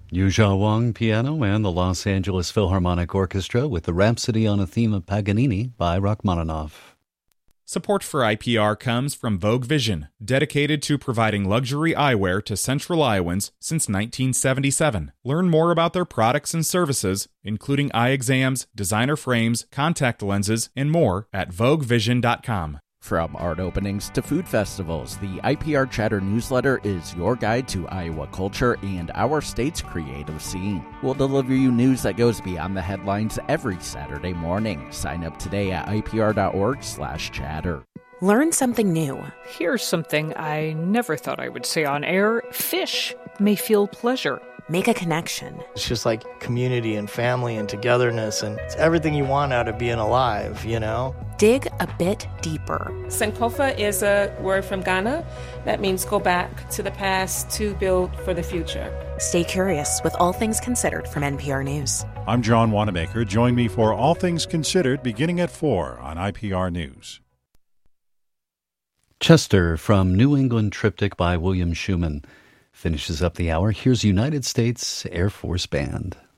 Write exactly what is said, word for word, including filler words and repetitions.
Yuzha Wang piano and the Los Angeles Philharmonic Orchestra with the Rhapsody on a Theme of Paganini by Rachmaninoff. Support for I P R comes from Vogue Vision, dedicated to providing luxury eyewear to Central Iowans since nineteen seventy-seven. Learn more about their products and services, including eye exams, designer frames, contact lenses, and more at vogue vision dot com. From art openings to food festivals, the I P R Chatter newsletter is your guide to Iowa culture and our state's creative scene. We'll deliver you news that goes beyond the headlines every Saturday morning. Sign up today at I P R dot org slash chatter. Learn something new. Here's something I never thought I would say on air. Fish may feel pleasure. Make a connection. It's just like community and family and togetherness, and it's everything you want out of being alive, you know? Dig a bit deeper. Sankofa is a word from Ghana that means go back to the past to build for the future. Stay curious with All Things Considered from N P R News. I'm John Wanamaker. Join me for All Things Considered beginning at four on I P R News. Chester from New England Triptych by William Schumann finishes up the hour. Here's United States Air Force Band.